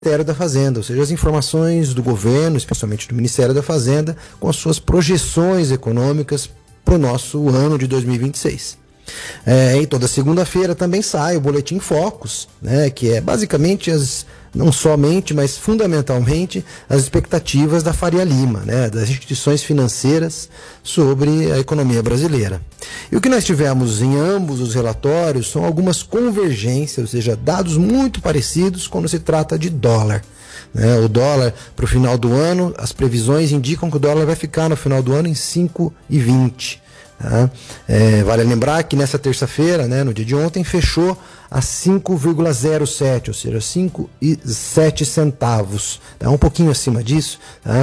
Ministério da Fazenda, ou seja, as informações do governo, especialmente do Ministério da Fazenda, com as suas projeções econômicas para o nosso ano de 2026. E toda segunda-feira também sai o Boletim Focus, né, que é basicamente não somente, mas fundamentalmente as expectativas da Faria Lima, né, das instituições financeiras sobre a economia brasileira. E o que nós tivemos em ambos os relatórios são algumas convergências, ou seja, dados muito parecidos quando se trata de dólar. O dólar para o final do ano, as previsões indicam que o dólar vai ficar no final do ano em 5,20. Vale lembrar que nessa terça-feira, né, no dia de ontem, fechou a 5,07, ou seja, 5,07 centavos, um pouquinho acima disso,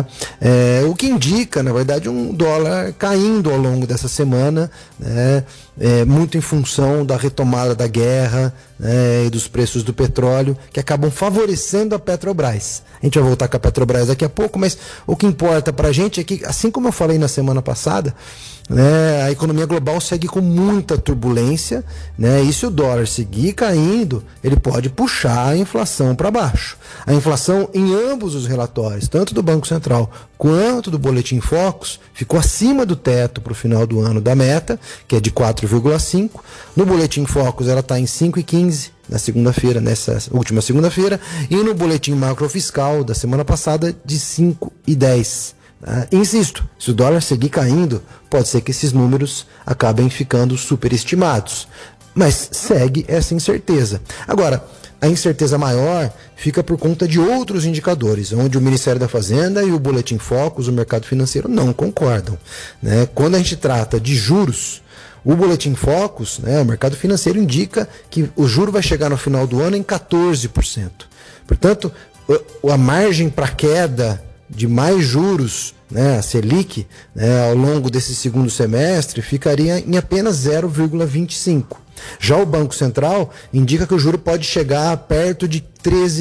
o que indica, na verdade, um dólar caindo ao longo dessa semana, né, muito em função da retomada da guerra, né, e dos preços do petróleo, que acabam favorecendo a Petrobras. A gente vai voltar com a Petrobras daqui a pouco, mas o que importa para a gente é que, assim como eu falei na semana passada, né, a economia global segue com muita turbulência, né, e se o dólar seguir caindo, ele pode puxar a inflação para baixo. A inflação em ambos os relatórios, tanto do Banco Central quanto do Boletim Focus, ficou acima do teto para o final do ano da meta, que é de 4,5. No Boletim Focus ela está em 5,15 na segunda-feira, nessa última segunda-feira, e no Boletim Macrofiscal da semana passada de 5,10. Insisto, se o dólar seguir caindo, pode ser que esses números acabem ficando superestimados, mas segue essa incerteza. Agora, a incerteza maior fica por conta de outros indicadores, onde o Ministério da Fazenda e o Boletim Focus, o mercado financeiro, não concordam, né? Quando a gente trata de juros, o Boletim Focus, né, o mercado financeiro indica que o juro vai chegar no final do ano em 14%. Portanto, a margem para queda de mais juros, né, a Selic, né, ao longo desse segundo semestre, ficaria em apenas 0,25%. Já o Banco Central indica que o juro pode chegar perto de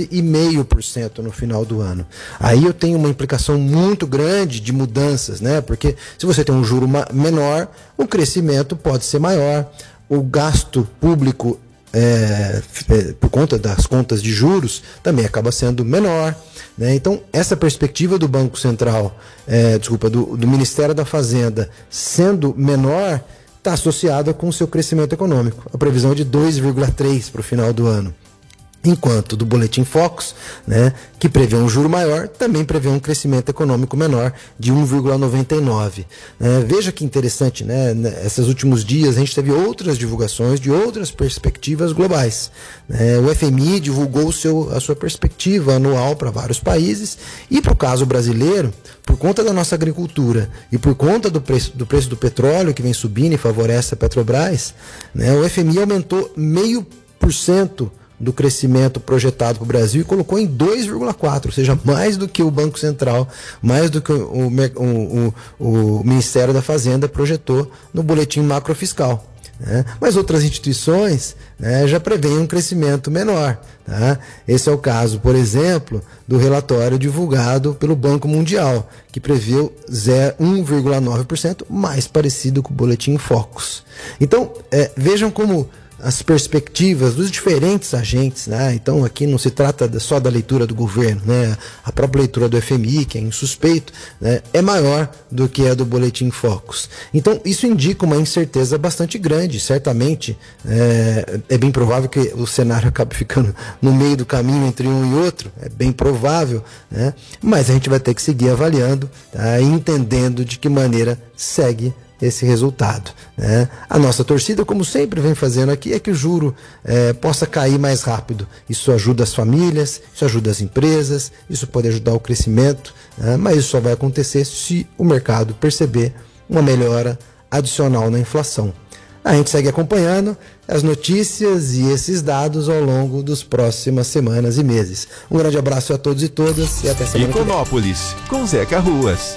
13,5% no final do ano. Aí eu tenho uma implicação muito grande de mudanças, né? Porque se você tem um juro menor, o crescimento pode ser maior, o gasto público por conta das contas de juros também acaba sendo menor, né? Então essa perspectiva do Banco Central, do Ministério da Fazenda sendo menor, está associada com o seu crescimento econômico. A previsão é de 2,3% para o final do ano. Enquanto do Boletim Focus, né, que prevê um juro maior, também prevê um crescimento econômico menor de 1,99%. Veja que interessante, né? Esses últimos dias a gente teve outras divulgações de outras perspectivas globais. O FMI divulgou a sua perspectiva anual para vários países, e para o caso brasileiro, por conta da nossa agricultura e por conta do preço do petróleo que vem subindo e favorece a Petrobras, né, o FMI aumentou 0,5% do crescimento projetado para o Brasil e colocou em 2,4%, ou seja, mais do que o Banco Central, mais do que o Ministério da Fazenda projetou no Boletim Macrofiscal. Mas outras instituições, né, já prevêem um crescimento menor. Esse é o caso, por exemplo, do relatório divulgado pelo Banco Mundial, que preveu 1,9%, mais parecido com o Boletim Focus. Então, vejam como as perspectivas dos diferentes agentes, né? Então aqui não se trata só da leitura do governo, né? A própria leitura do FMI, que é insuspeito, né, é maior do que a do Boletim Focus. Então isso indica uma incerteza bastante grande. Certamente é bem provável que o cenário acabe ficando no meio do caminho entre um e outro, é bem provável, né? Mas a gente vai ter que seguir avaliando, tá? E entendendo de que maneira segue esse resultado, né? A nossa torcida, como sempre vem fazendo aqui, é que o juro possa cair mais rápido. Isso ajuda as famílias, isso ajuda as empresas, isso pode ajudar o crescimento, né? Mas isso só vai acontecer se o mercado perceber uma melhora adicional na inflação. A gente segue acompanhando as notícias e esses dados ao longo das próximas semanas e meses. Um grande abraço a todos e todas e até semana que vem. Econópolis, com Zeca Ruas.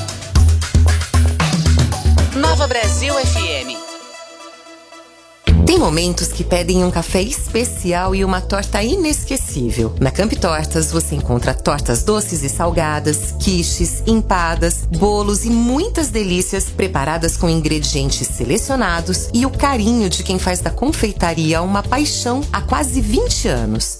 Nova Brasil FM. momentos que pedem um café especial e uma torta inesquecível. Na Camp Tortas você encontra tortas doces e salgadas, quiches, empadas, bolos e muitas delícias preparadas com ingredientes selecionados e o carinho de quem faz da confeitaria uma paixão há quase 20 anos.